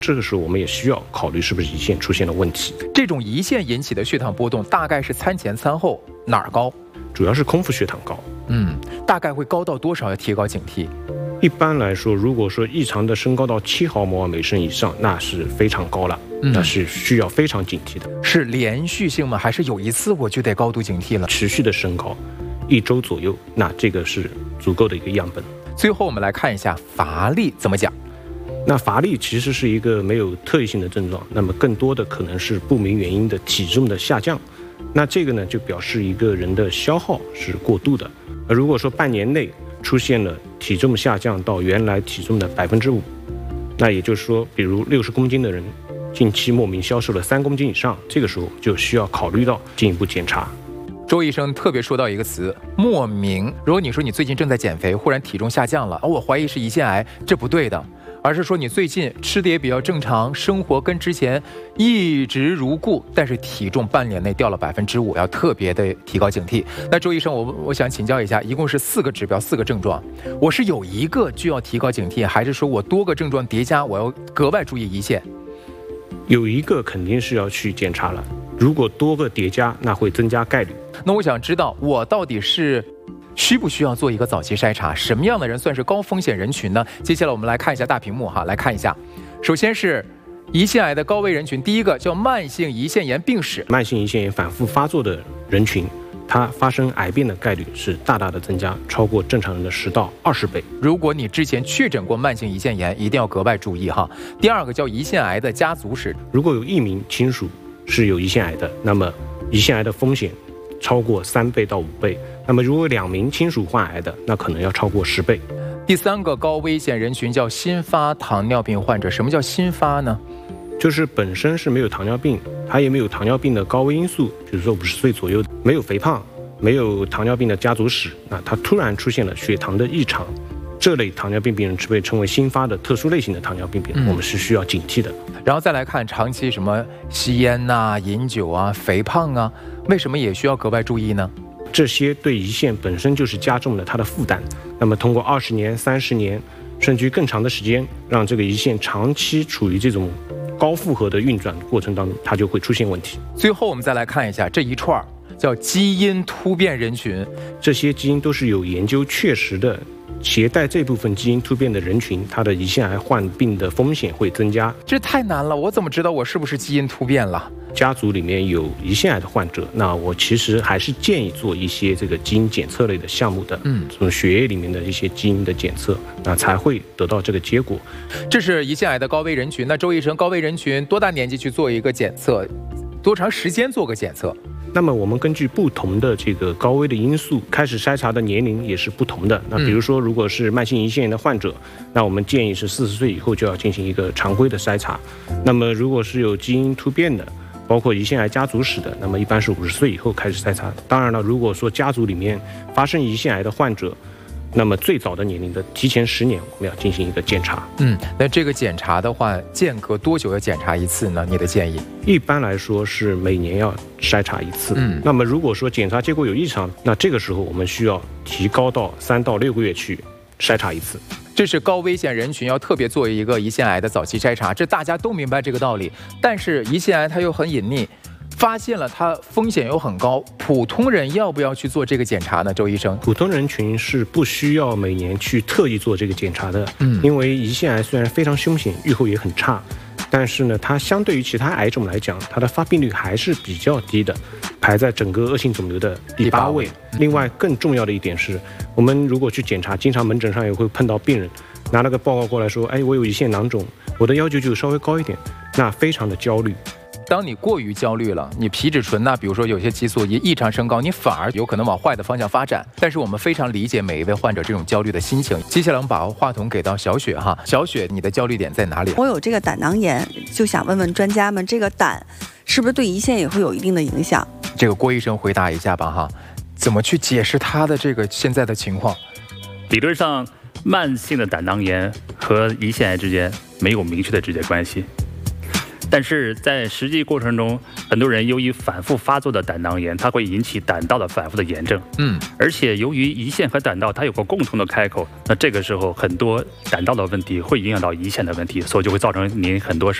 这个时候我们也需要考虑是不是胰腺出现了问题。 这种胰腺引起的血糖波动大概是餐前餐后哪儿高？ 主要是空腹血糖高。 大概会高到多少要提高警惕？ 一般来说，如果说异常的升高到7毫摩尔每升以上，那是非常高了，那是需要非常警惕的。 是连续性吗？还是有一次我就得高度警惕了？ 持续的升高，1周左右，那这个是足够的一个样本。 最后我们来看一下乏力怎么讲。 那乏力其实是一个没有特异性的症状，那么更多的可能是不明原因的体重的下降。那这个呢，就表示一个人的消耗是过度的。如果说半年内出现了体重下降到原来体重的5%，那也就是说，比如60公斤的人，近期莫名消瘦了3公斤以上，这个时候就需要考虑到进一步检查。 周医生特别说到一个词，莫名。如果你说你最近正在减肥，忽然体重下降了，我怀疑是胰腺癌，这不对的。而是说你最近吃的也比较正常，生活跟之前一直如故，但是体重半年内掉了5%，要特别的提高警惕。那周医生，我想请教一下，一共是4个指标，4个症状，我是有一个就要提高警惕，还是说我多个症状叠加，我要格外注意胰腺？ 有一个肯定是要去检查了，如果多个叠加，那会增加概率。 那我想知道，我到底是需不需要做一个早期筛查？什么样的人算是高风险人群呢？接下来我们来看一下大屏幕哈，来看一下。首先是胰腺癌的高危人群，第一个叫慢性胰腺炎病史。 慢性胰腺炎反复发作的人群，它发生癌变的概率是大大的增加，超过正常人的10到20倍。 如果你之前确诊过慢性胰腺炎，一定要格外注意哈。第二个叫胰腺癌的家族史。 如果有1名亲属是有胰腺癌的，那么胰腺癌的风险超过3倍到5倍。那么如果2名亲属患癌的，那可能要超过10倍。 第三个高危险人群叫新发糖尿病患者。什么叫新发呢？ 就是本身是没有糖尿病，他也没有糖尿病的高危因素，比如说50岁左右，没有肥胖，没有糖尿病的家族史，那他突然出现了血糖的异常，这类糖尿病病人被称为新发的特殊类型的糖尿病病人，我们是需要警惕的。 然后再来看长期什么吸烟啊、饮酒啊、肥胖啊，为什么也需要格外注意呢？ 这些对胰腺本身就是加重了它的负担，那么通过20年、30年，甚至于更长的时间，让这个胰腺长期处于这种高负荷的运转过程当中，它就会出现问题。 最后我们再来看一下这一串叫基因突变人群， 这些基因都是有研究确实的，携带这部分基因突变的人群，他的胰腺癌患病的风险会增加。 这太难了，我怎么知道我是不是基因突变了？ 家族里面有胰腺癌的患者，那我其实还是建议做一些这个基因检测类的项目的，从血液里面的一些基因的检测，那才会得到这个结果。 这是胰腺癌的高危人群。那周医生，高危人群多大年纪去做一个检测？多长时间做个检测？ 那么我们根据不同的这个高危的因素，开始筛查的年龄也是不同的。那比如说，如果是慢性胰腺炎的患者，那我们建议是40岁以后就要进行一个常规的筛查。那么如果是有基因突变的，包括胰腺癌家族史的，那么一般是50岁以后开始筛查。当然了，如果说家族里面发生胰腺癌的患者，那么最早的年龄的提前10年，我们要进行一个检查。 那这个检查的话，间隔多久要检查一次呢？你的建议？ 一般来说是每年要筛查一次。那么如果说检查结果有异常，那这个时候我们需要提高到3到6个月去筛查一次。 这是高危险人群要特别做一个胰腺癌的早期筛查，这大家都明白这个道理。但是胰腺癌它又很隐匿，发现了它风险又很高，普通人要不要去做这个检查呢？周医生， 普通人群是不需要每年去特意做这个检查的，因为胰腺癌虽然非常凶险，预后也很差，但是呢，它相对于其他癌种来讲，它的发病率还是比较低的，排在整个恶性肿瘤的第8位。另外，更重要的一点是，我们如果去检查，经常门诊上也会碰到病人拿了个报告过来说，我有胰腺囊肿，我的要求就稍微高一点，那非常的焦虑。 当你过于焦虑了，你皮质醇比如说有些激素异常升高，你反而有可能往坏的方向发展。但是我们非常理解每一位患者这种焦虑的心情。接下来我们把话筒给到小雪哈，小雪，你的焦虑点在哪里？ 我有这个胆囊炎，就想问问专家们，这个胆是不是对胰腺也会有一定的影响？ 这个郭医生回答一下吧哈，怎么去解释他的这个现在的情况？ 理论上，慢性的胆囊炎和胰腺癌之间没有明确的直接关系。 但是在实际过程中，很多人由于反复发作的胆囊炎，它会引起胆道的反复的炎症。而且由于胰腺和胆道它有个共同的开口，那这个时候很多胆道的问题会影响到胰腺的问题，所以就会造成您很多